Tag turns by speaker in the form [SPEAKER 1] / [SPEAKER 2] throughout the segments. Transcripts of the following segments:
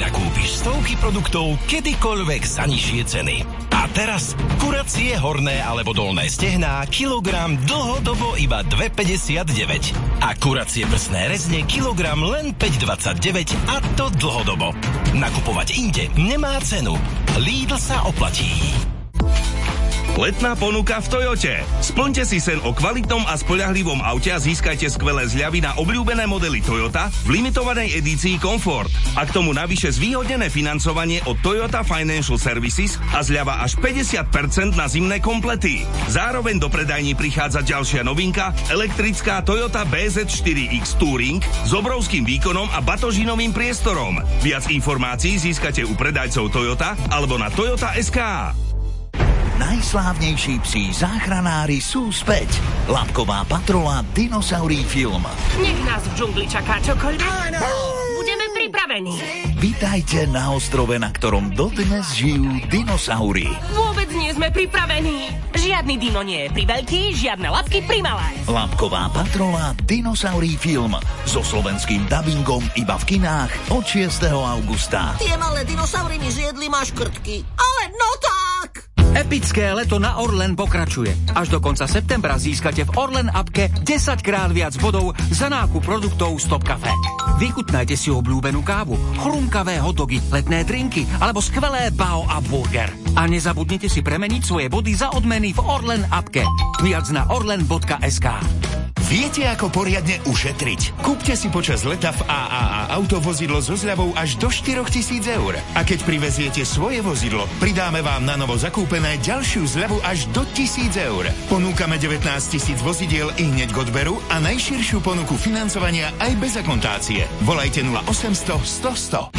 [SPEAKER 1] nakúpiš stovky produktov kedykoľvek za nižšie ceny. A teraz kuracie horné alebo dolné stehná kilogram dlhodobo iba 2,59. A kuracie prsné rezne kilogram len 5,29 a to dlhodobo. Nakupovať inde nemá cenu. Lidl sa oplatí.
[SPEAKER 2] Letná ponuka v Toyote. Splňte si sen o kvalitnom a spoľahlivom aute a získajte skvelé zľavy na obľúbené modely Toyota v limitovanej edícii Comfort. A k tomu navyše zvýhodnené financovanie od Toyota Financial Services a zľava až 50% na zimné komplety. Zároveň do predajní prichádza ďalšia novinka, elektrická Toyota BZ4X Touring s obrovským výkonom a batožinovým priestorom. Viac informácií získate u predajcov Toyota alebo na Toyota.sk.
[SPEAKER 3] Najslávnejší psi záchranári sú späť. Labková patrola Dinosaurí film.
[SPEAKER 4] Nech nás v džungli čaká čokoľvek. Áno! Budeme pripravení.
[SPEAKER 3] Vítajte na ostrove, na ktorom dodnes žijú dinosaury.
[SPEAKER 4] Vôbec nie sme pripravení. Žiadny dino nie je priveľký, žiadne labky primalé.
[SPEAKER 3] Labková patrola Dinosaurí film so slovenským dabingom iba v kinách od 6. augusta.
[SPEAKER 5] Tie malé dinosaury mi zjedli maškrtky. Ale no tak!
[SPEAKER 6] Epické leto na Orlen pokračuje. Až do konca septembra získate v Orlen appke 10 krát viac bodov za nákup produktov Stop Cafe. Vychutnajte si obľúbenú kávu, chrumkavé hotdogy, letné drinky alebo skvelé bao a burger. A nezabudnite si premeniť svoje body za odmeny v Orlen appke. Viac na orlen.sk.
[SPEAKER 7] Viete, ako poriadne ušetriť? Kúpte si počas leta v AAA autovozidlo so zľavou až do 4 000 eur. A keď priveziete svoje vozidlo, pridáme vám na novo zakúpené ďalšiu zľavu až do 1 000 eur. Ponúkame 19 000 vozidiel i hneď k odberu a najširšiu ponuku financovania aj bez akontácie. Volajte 0800 100 100.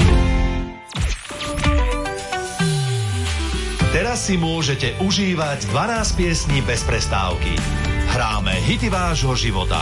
[SPEAKER 8] Teraz si môžete užívať 12 piesní bez prestávky. Hráme hity vášho života.